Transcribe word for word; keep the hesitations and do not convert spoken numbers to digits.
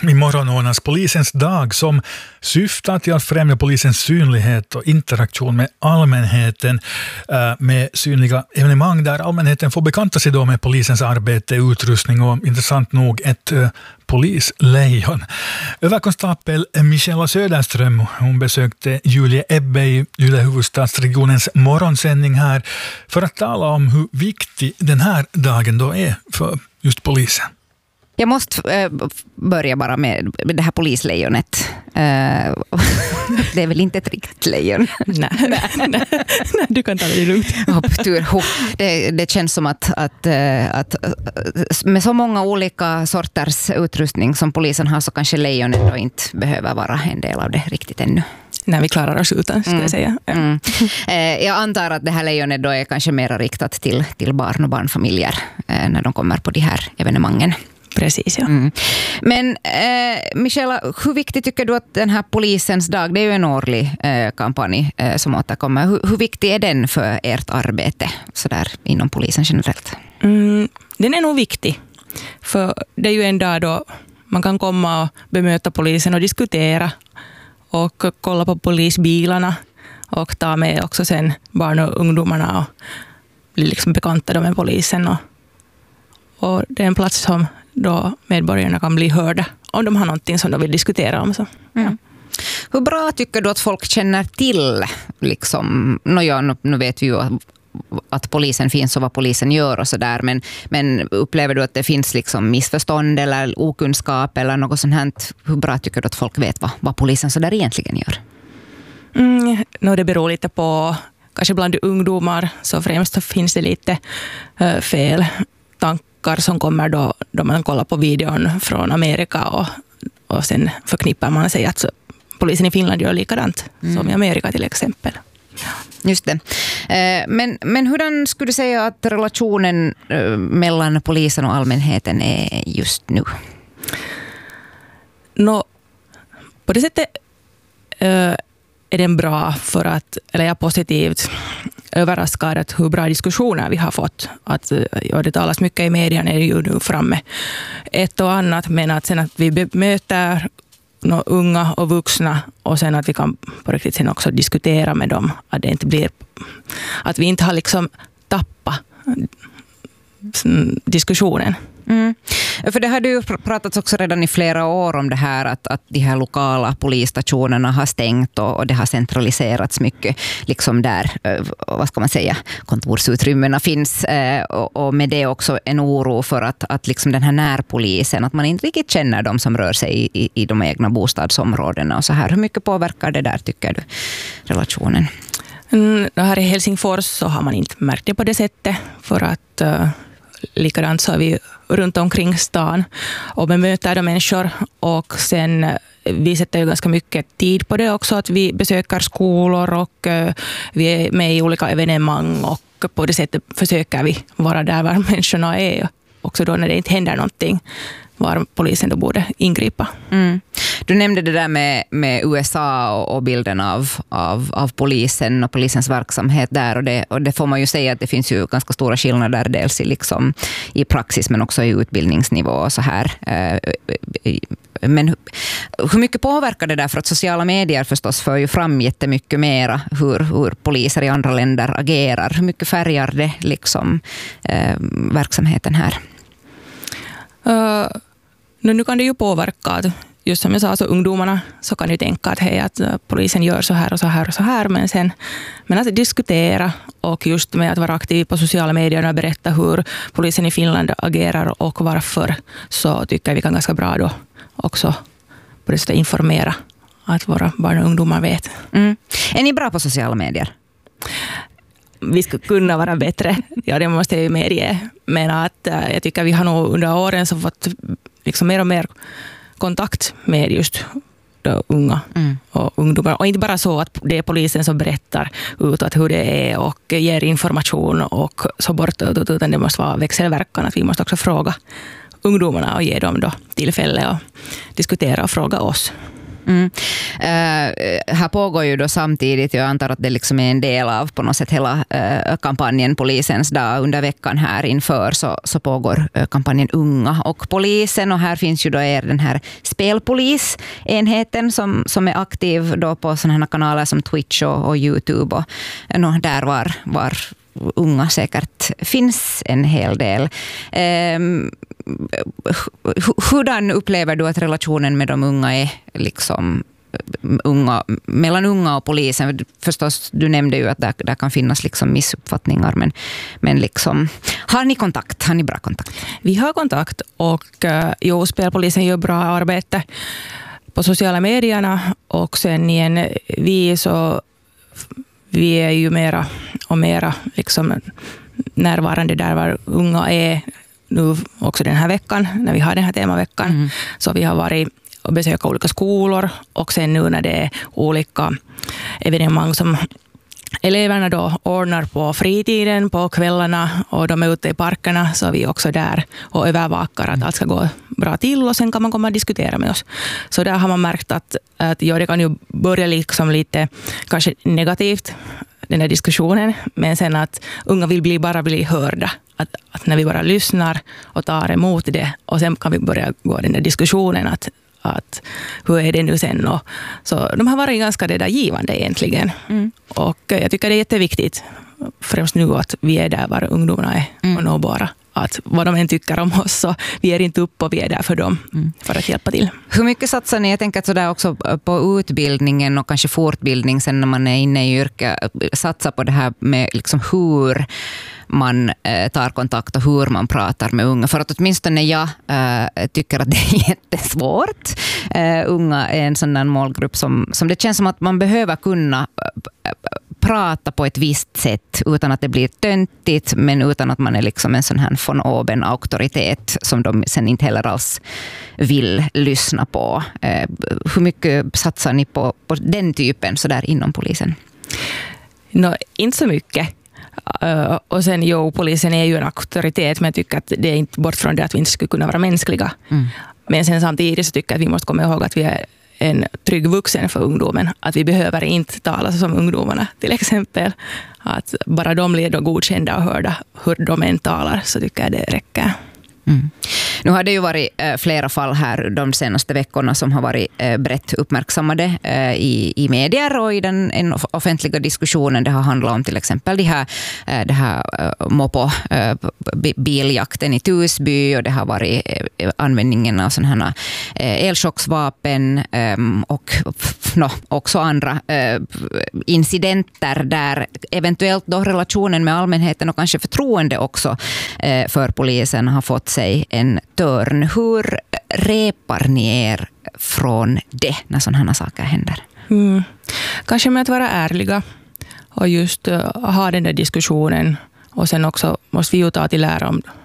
Imorgon ordnas polisens dag som syftar till att främja polisens synlighet och interaktion med allmänheten med synliga evenemang där allmänheten får bekanta sig då med polisens arbete, utrustning och intressant nog ett polislejon. Överkonstapel Michela Söderström, hon besökte Julie Ebbe i Yle Huvudstadsregionens morgonsändning här för att tala om hur viktig den här dagen då är för just polisen. Jag måste äh, börja bara med, med det här polislejonet. Äh, det är väl inte ett riktigt lejon? nej, nej, nej, nej, du kan ta det lugnt. det, det känns som att, att, att med så många olika sorters utrustning som polisen har så kanske lejonet då inte behöver vara en del av det riktigt ännu. När vi klarar oss utan, ska mm. jag säga. Ja. Mm. Eh, jag antar att det här lejonet då är kanske mer riktat till, till barn och barnfamiljer eh, när de kommer på de här evenemangen. Precis, ja. Mm. Men eh, Michela, hur viktigt tycker du att den här polisens dag, det är ju en årlig eh, kampanj eh, som återkommer. Hur, hur viktig är den för ert arbete så där inom polisen generellt? Mm, den är nog viktig. För det är ju en dag då man kan komma och bemöta polisen och diskutera och kolla på polisbilarna och ta med också sen barn och ungdomarna och bli liksom bekanta med polisen. Och, och det är en plats som då medborgarna kan bli hörda om de har någonting som de vill diskutera om. Så. Mm. Ja. Hur bra tycker du att folk känner till liksom, no, ja, nu, nu vet vi ju att, att polisen finns och vad polisen gör och sådär, men, men upplever du att det finns liksom missförstånd eller okunskap eller något sånt här? Hur bra tycker du att folk vet vad, vad polisen så där egentligen gör? Mm, no, det beror lite på, kanske bland ungdomar så främst så finns det lite uh, fel tankar som kommer då, då man kollar på videon från Amerika och, och sen förknippar man sig att polisen i Finland gör likadant mm. som i Amerika till exempel. Just det. Men, men hurdan skulle du säga att relationen mellan polisen och allmänheten är just nu? Nå, på det sättet äh, är den bra för att, eller jag är positivt överraskad att hur bra diskussioner vi har fått. Att, ja, det talas mycket i medierna är ju nu framme ett och annat, men att sen att vi möter no, unga och vuxna och sen att vi kan på riktigt sen också diskutera med dem, att det inte blir, att vi inte har liksom tappat diskussionen. Mm. För det har du pratat också redan i flera år om det här att, att de här lokala polisstationerna har stängt och, och det har centraliserats mycket liksom där, vad ska man säga, kontorsutrymmena finns och, och med det också en oro för att, att liksom den här närpolisen, att man inte riktigt känner de som rör sig i, i de egna bostadsområdena och så här. Hur mycket påverkar det där tycker du relationen? Mm, här i Helsingfors så har man inte märkt det på det sättet för att uh, likadant så har vi runt omkring stan och bemöter människor och sen vi sätter ju ganska mycket tid på det också att vi besöker skolor och uh, vi är med i olika evenemang och på det sättet försöker vi vara där var människorna är också då när det inte händer någonting var polisen då borde ingripa. Mm. Du nämnde det där med, med U S A och, och bilden av, av, av polisen och polisens verksamhet där och det, och det får man ju säga att det finns ju ganska stora skillnader dels i, liksom, i praxis men också i utbildningsnivå och så här. Men hur mycket påverkar det där? För att sociala medier förstås för ju fram jättemycket mera hur, hur poliser i andra länder agerar. Hur mycket färgar det liksom eh, verksamheten här? Uh, nu kan det ju påverka att just som jag sa så ungdomarna så kan ju tänka att hej att polisen gör så här och så här och så här men sen men att diskutera och just med att vara aktiv på sociala medier och berätta hur polisen i Finland agerar och varför så tycker jag vi kan ganska bra då också på det sättet informera att våra barn och ungdomar vet. Mm. Är ni bra på sociala medier? Vi ska kunna vara bättre. Ja, det måste jag ju medge. Men att äh, jag tycker vi har nog under åren så fått liksom mer och mer kontakt med just då, unga mm. och ungdomar. Och inte bara så att det är polisen som berättar utåt hur det är och ger information och så bortåt, utan det måste vara växelverkan. Att vi måste också fråga ungdomarna och ge dem då tillfälle att diskutera och fråga oss. Mm. Uh, här pågår ju då samtidigt, jag antar att det liksom är en del av på något sätt hela uh, kampanjen Polisens dag under veckan här inför så, så pågår uh, kampanjen Unga och polisen, och här finns ju då er den här spelpolisenheten som, som är aktiv då på sådana här kanaler som Twitch och, och YouTube och uh, där var, var unga säkert finns en hel del. Um, Hurdan upplever du att relationen med de unga är liksom unga, mellan unga och polisen? Förstås, du nämnde ju att där, där kan finnas liksom missuppfattningar, men, men liksom, har ni kontakt? Har ni bra kontakt? Vi har kontakt och uh, jo, spelpolisen gör bra arbete på sociala medierna, och sen igen, vi så vi är ju mera och mera liksom närvarande där var unga är nu också den här veckan, när vi har den här temaveckan. Mm. Så vi har varit och besökt olika skolor, och sen nu när det är olika evenemang som eleverna då ordnar på fritiden, på kvällarna, och de är ute i parkerna, så är vi också där och övervakar att allt ska gå bra till, och sen kan man komma och diskutera med oss. Så där har man märkt att, att ja, det kan ju börja liksom lite kanske negativt, den här diskussionen, men sen att unga vill bli, bara bli hörda. Att, att när vi bara lyssnar och tar emot det, och sen kan vi börja gå den där diskussionen att, att hur är det nu sen. Och, så de har varit ganska det där givande egentligen. Mm. Och jag tycker det är jätteviktigt, främst nu att vi är där var ungdomarna är mm. och nåbara. Att vad de än tycker om oss, så vi är inte upp och vi är där för dem mm. för att hjälpa till. Hur mycket satsar ni? Jag tänker att sådär också på utbildningen och kanske fortbildning sen när man är inne i yrke, satsa på det här med liksom hur man eh, tar kontakt och hur man pratar med unga. För att åtminstone jag eh, tycker att det är jättesvårt. Eh, unga är en sån där målgrupp som, som det känns som att man behöver kunna eh, prata på ett visst sätt utan att det blir töntigt, men utan att man är liksom en sån här von oben auktoritet som de sen inte heller alls vill lyssna på. Eh, hur mycket satsar ni på, på den typen så där inom polisen? No, inte så mycket. Uh, och sen jo, polisen är ju en auktoritet, men jag tycker att det är inte bort från det att vi inte skulle kunna vara mänskliga. Mm. Men sen samtidigt så tycker jag att vi måste komma ihåg att vi är en trygg vuxen för ungdomen. Att vi behöver inte tala som ungdomarna till exempel. Att bara de blir då godkända och hörda hur de än talar, så tycker jag det räcker. Mm. Nu har det ju varit eh, flera fall här de senaste veckorna som har varit eh, brett uppmärksammade eh, i, i medier och i den en offentliga diskussionen. Det har handlat om till exempel de här, eh, det här eh, mopo eh, biljakten i Tusby, och det har varit eh, användningen av sådana här eh, elchocksvapen eh, och no, också andra eh, incidenter där eventuellt då relationen med allmänheten och kanske förtroende också eh, för polisen har fått sig en törn. Hur repar ni er från det när sådana här saker händer? Mm. Kanske med att vara ärliga och just uh, ha den där diskussionen, och sen också måste vi ju ta till lära om